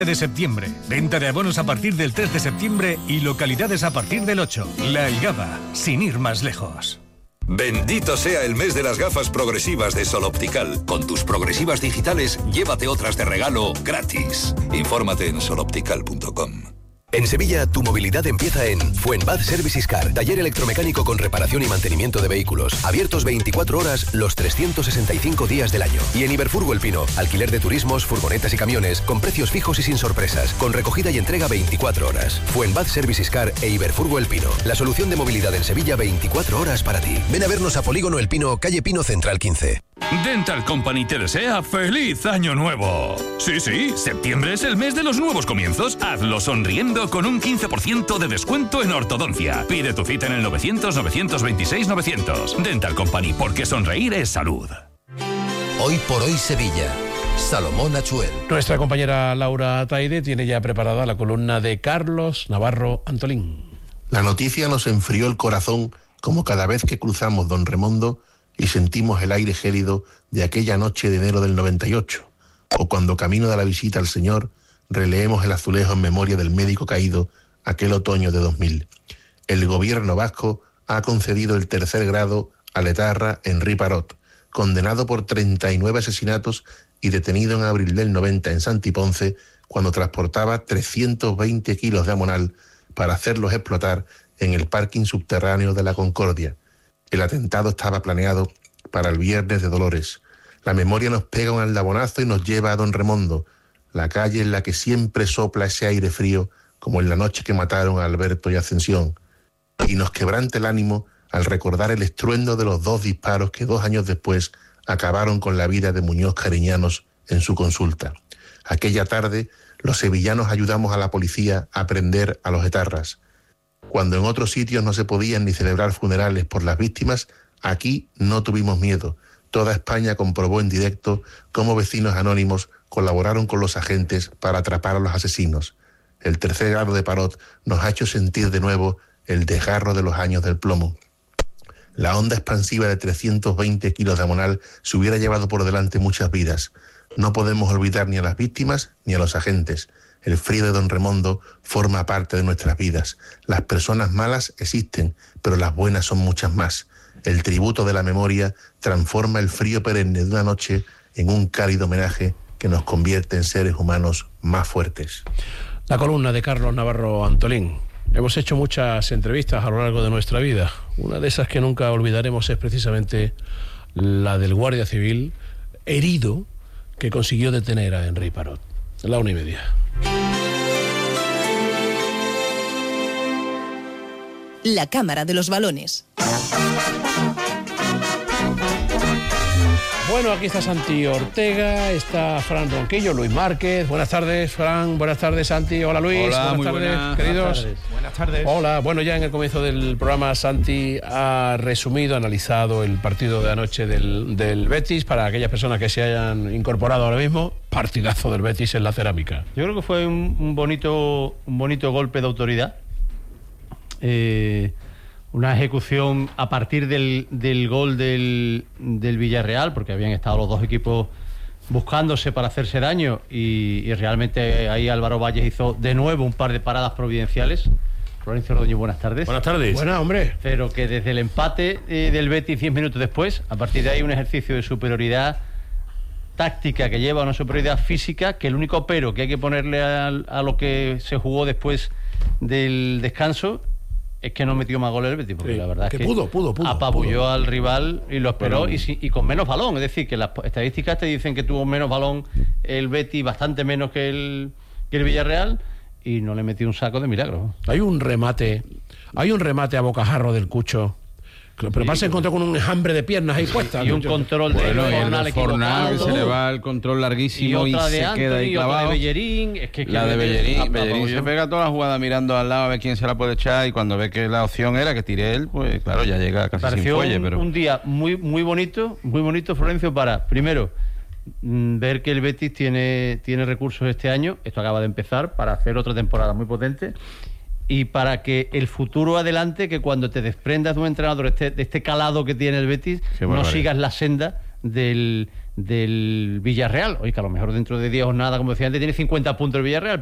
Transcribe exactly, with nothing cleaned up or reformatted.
de septiembre. Venta de abonos a partir del tres de septiembre y localidades a partir del ocho. La Algaba, sin ir más lejos. Bendito sea el mes de las gafas progresivas de Sol Optical. Con tus progresivas digitales, llévate otras de regalo gratis. Infórmate en sol optical punto com. En Sevilla, tu movilidad empieza en Fuenbad Services Car, taller electromecánico con reparación y mantenimiento de vehículos. Abiertos veinticuatro horas, los trescientos sesenta y cinco días del año. Y en Iberfurgo El Pino, alquiler de turismos, furgonetas y camiones, con precios fijos y sin sorpresas, con recogida y entrega veinticuatro horas. Fuenbad Services Car e Iberfurgo El Pino, la solución de movilidad en Sevilla veinticuatro horas para ti. Ven a vernos a Polígono El Pino, calle Pino Central quince. Dental Company te desea ¡Feliz Año Nuevo! Sí, sí, septiembre es el mes de los nuevos comienzos. Hazlo sonriendo con un quince por ciento de descuento en ortodoncia. Pide tu cita en el novecientos, novecientos veintiséis, novecientos. Dental Company, porque sonreír es salud. Hoy por hoy Sevilla. Salomón Achuel. Nuestra compañera Laura Taide tiene ya preparada la columna de Carlos Navarro Antolín. La noticia nos enfrió el corazón como cada vez que cruzamos Don Remondo y sentimos el aire gélido de aquella noche de enero del noventa y ocho, o cuando camino de la visita al Señor releemos el azulejo en memoria del médico caído aquel otoño de dos mil. El gobierno vasco ha concedido el tercer grado al etarra Henri Parot, condenado por treinta y nueve asesinatos y detenido en abril del noventa en Santiponce cuando transportaba trescientos veinte kilos de amonal para hacerlos explotar en el parking subterráneo de la Concordia. El atentado estaba planeado para el Viernes de Dolores. La memoria nos pega un aldabonazo y nos lleva a Don Remondo, la calle en la que siempre sopla ese aire frío, como en la noche que mataron a Alberto y Ascensión. Y nos quebranta el ánimo al recordar el estruendo de los dos disparos que dos años después acabaron con la vida de Muñoz Cariñanos en su consulta. Aquella tarde, los sevillanos ayudamos a la policía a prender a los etarras. Cuando en otros sitios no se podían ni celebrar funerales por las víctimas, aquí no tuvimos miedo. Toda España comprobó en directo cómo vecinos anónimos colaboraron con los agentes para atrapar a los asesinos. El tercer grado de Parot nos ha hecho sentir de nuevo el desgarro de los años del plomo. La onda expansiva de trescientos veinte kilos de amonal se hubiera llevado por delante muchas vidas. No podemos olvidar ni a las víctimas ni a los agentes. El frío de Don Remondo forma parte de nuestras vidas. Las personas malas existen, pero las buenas son muchas más. El tributo de la memoria transforma el frío perenne de una noche en un cálido homenaje que nos convierte en seres humanos más fuertes. La columna de Carlos Navarro Antolín. Hemos hecho muchas entrevistas a lo largo de nuestra vida. Una de esas que nunca olvidaremos es precisamente la del guardia civil herido que consiguió detener a Henri Parot. La una y media. La Cámara de los Balones. Bueno, aquí está Santi Ortega, está Fran Ronquillo, Luis Márquez. Buenas tardes, Fran. Buenas tardes, Santi. Hola, Luis. Hola, buenas muy tardes, buenas, queridos. Buenas tardes. Buenas tardes. Hola. Bueno, ya en el comienzo del programa, Santi ha resumido, analizado el partido de anoche del, del Betis. Para aquellas personas que se hayan incorporado ahora mismo, partidazo del Betis en la cerámica. Yo creo que fue un, un bonito, un bonito golpe de autoridad. Eh... Una ejecución a partir del, del gol del, del Villarreal, porque habían estado los dos equipos buscándose para hacerse daño y, y realmente ahí Álvaro Valles hizo de nuevo un par de paradas providenciales. Florencio Ordóñez, buenas tardes. Buenas tardes. Buenas, hombre. Pero que desde el empate eh, del Betis diez minutos después, a partir de ahí un ejercicio de superioridad táctica que lleva a una superioridad física, que el único pero que hay que ponerle a, a lo que se jugó después del descanso es que no metió más goles el Betis, porque sí, la verdad es que, que pudo, pudo, pudo, apabulló pudo. al rival y lo esperó, y, y con menos balón. Es decir, que las estadísticas te dicen que tuvo menos balón el Betis, bastante menos que el, que el Villarreal, y no le metió un saco de milagro. Hay un remate, hay un remate a bocajarro del Cucho, pero más se encontró con un enjambre de piernas ahí puestas. Y un control de bueno, Fornal, el Fornal, que se le va el control larguísimo y, y se Anthony, queda ahí clavado. La de Bellerín, es que, que la de Bellerín, Bellerín yo. se pega toda la jugada mirando al lado a ver quién se la puede echar, y cuando ve que la opción era que tire él, pues claro, ya llega casi Pareció sin fuelle. Un, pero un día muy muy bonito, muy bonito, Florencio, para, primero, mmm, ver que el Betis tiene, tiene recursos este año, esto acaba de empezar, para hacer otra temporada muy potente, y para que el futuro adelante, que cuando te desprendas de un entrenador este, de este calado que tiene el Betis, no sigas la senda del, del Villarreal. Oye, que a lo mejor dentro de diez jornadas, como decía antes, tiene cincuenta puntos el Villarreal,